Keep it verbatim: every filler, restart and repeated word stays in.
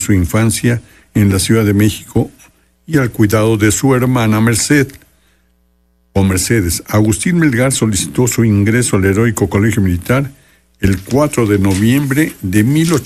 su infancia en la Ciudad de México y al cuidado de su hermana Merced o Mercedes. Agustín Melgar solicitó su ingreso al heroico Colegio Militar el cuatro de noviembre de mil ochocientos